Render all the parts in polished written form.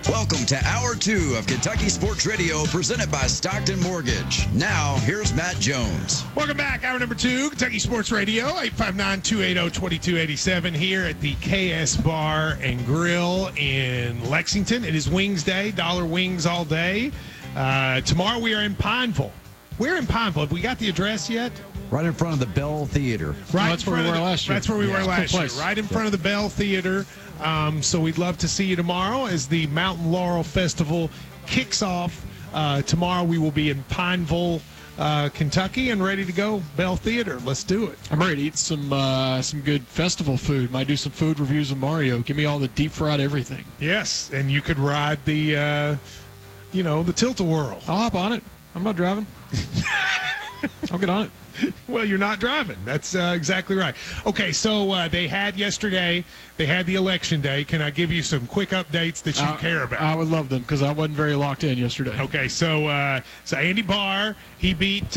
Welcome to Hour 2 of Kentucky Sports Radio, presented by Stockton Mortgage. Now, here's Matt Jones. Welcome back. Hour number 2, Kentucky Sports Radio, 859-280-2287 here at the KS Bar and Grill in Lexington. It is Wings Day, dollar wings all day. Tomorrow we are in Pineville. We're in Pineville. Have we got the address yet? Right in front of the Bell Theater. Right, that's where we were last year. That's where we were last year. Place. Right in front of the Bell Theater. So we'd love to see you tomorrow as the Mountain Laurel Festival kicks off. Tomorrow we will be in Pineville, Kentucky, and ready to go. Bell Theater. Let's do it. I'm ready to eat some good festival food. Might do some food reviews of Mario. Give me all the deep fried everything. Yes, and you could ride the, the tilt-a-whirl. I'll hop on it. I'm not driving. I'll get on it. Well, you're not driving. That's exactly right. Okay, so they had yesterday, they had the election day. Can I give you some quick updates that you care about? I would love them because I wasn't very locked in yesterday. Okay, so Andy Barr, he beat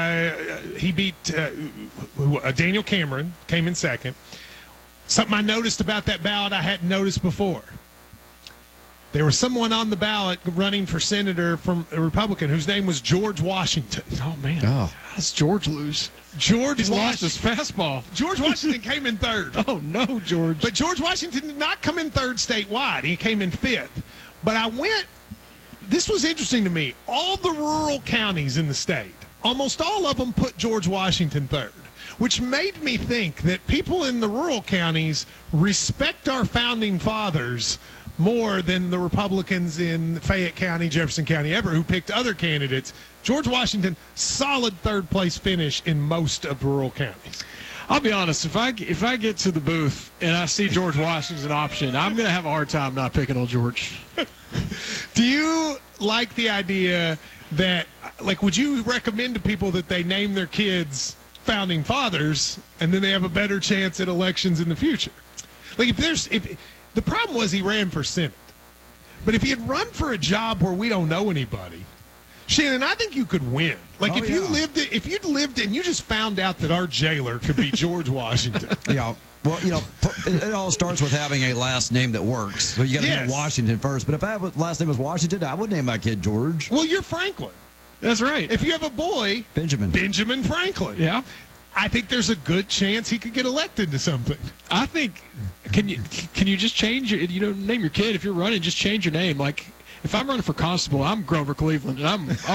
Daniel Cameron, came in second. Something I noticed about that ballot I hadn't noticed before. There was someone on the ballot running for senator from a Republican whose name was George Washington. Oh, man. Oh. How's George lose? He's lost his fastball. George Washington came in third. Oh, no, George. But George Washington did not come in third statewide. He came in fifth. But this was interesting to me. All the rural counties in the state, almost all of them put George Washington third, which made me think that people in the rural counties respect our founding fathers more than the Republicans in Fayette County, Jefferson County, ever, who picked other candidates. George Washington, solid third-place finish in most of the rural counties. I'll be honest, if I get to the booth and I see George Washington's an option, I'm going to have a hard time not picking old George. Do you like the idea that, would you recommend to people that they name their kids founding fathers and then they have a better chance at elections in the future? The problem was he ran for Senate. But if he had run for a job where we don't know anybody, Shannon, I think you could win. If you'd lived and you just found out that our jailer could be George Washington. Yeah. Well, it all starts with having a last name that works. So you got to name Washington first. But if I last name was Washington, I would name my kid George. Well, you're Franklin. That's right. If you have a boy, Benjamin Franklin. Yeah. I think there's a good chance he could get elected to something. I think can you just change name your kid if you're running, just change your name. Like if I'm running for constable, I'm Grover Cleveland, and I'm